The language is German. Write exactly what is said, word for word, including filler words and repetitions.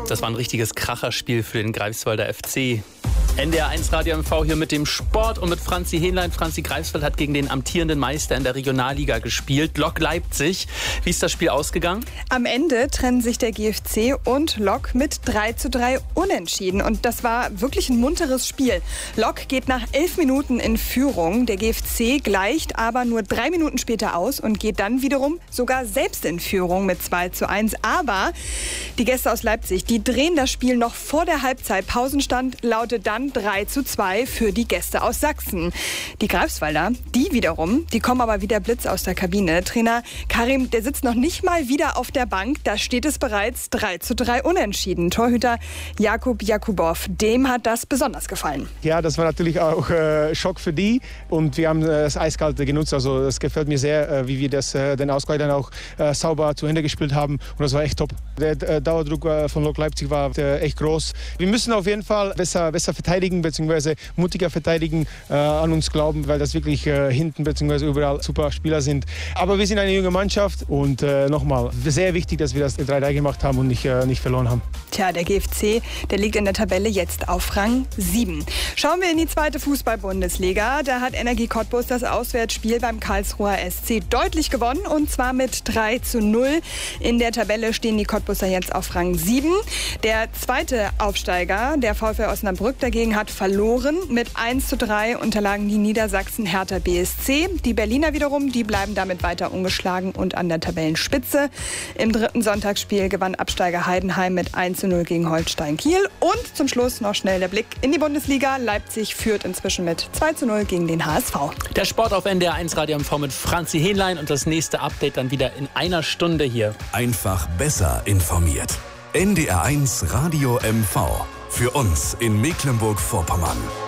Das war ein richtiges Kracherspiel für den Greifswalder F C. N D R eins Radio M V hier mit dem Sport und mit Franzi Hähnlein. Franzi, Greifswald hat gegen den amtierenden Meister in der Regionalliga gespielt, Lok Leipzig. Wie ist das Spiel ausgegangen? Am Ende trennen sich der G F C und Lok mit drei zu drei unentschieden. Und das war wirklich ein munteres Spiel. Lok geht nach elf Minuten in Führung. Der G F C gleicht aber nur drei Minuten später aus und geht dann wiederum sogar selbst in Führung mit zwei zu eins. Aber die Gäste aus Leipzig, die drehen das Spiel noch vor der Halbzeit. Pausenstand lautet dann drei zu zwei für die Gäste aus Sachsen. Die Greifswalder, die wiederum, die kommen aber wie der Blitz aus der Kabine. Trainer Karim, der sitzt noch nicht mal wieder auf der Bank. Da steht es bereits drei zu drei unentschieden. Torhüter Jakub Jakubow, dem hat das besonders gefallen. Ja, das war natürlich auch äh, Schock für die. Und wir haben äh, das Eiskalte genutzt. Also das gefällt mir sehr, äh, wie wir das, äh, den Ausgleich dann auch äh, sauber zu Ende gespielt haben. Und das war echt top. Der äh, Dauerdruck äh, von Lok Leipzig war äh, echt groß. Wir müssen auf jeden Fall besser, besser verteidigen, beziehungsweise mutiger verteidigen, äh, an uns glauben, weil das wirklich äh, hinten beziehungsweise überall super Spieler sind. Aber wir sind eine junge Mannschaft und äh, nochmal, sehr wichtig, dass wir das drei drei gemacht haben und nicht, äh, nicht verloren haben. Tja, der G F C, der liegt in der Tabelle jetzt auf Rang sieben. Schauen wir in die zweite Fußball-Bundesliga. Da hat Energie Cottbus das Auswärtsspiel beim Karlsruher S C deutlich gewonnen und zwar mit drei zu null. In der Tabelle stehen die Cottbuser jetzt auf Rang sieben. Der zweite Aufsteiger, der VfL Osnabrück, dagegen hat verloren. Mit eins zu drei unterlagen die Niedersachsen Hertha B S C. Die Berliner wiederum, die bleiben damit weiter ungeschlagen und an der Tabellenspitze. Im dritten Sonntagsspiel gewann Absteiger Heidenheim mit eins zu null gegen Holstein Kiel. Und zum Schluss noch schnell der Blick in die Bundesliga. Leipzig führt inzwischen mit zwei zu null gegen den H S V. Der Sport auf N D R eins Radio M V mit Franzi Hähnlein und das nächste Update dann wieder in einer Stunde hier. Einfach besser informiert. N D R eins Radio M V. Für uns in Mecklenburg-Vorpommern.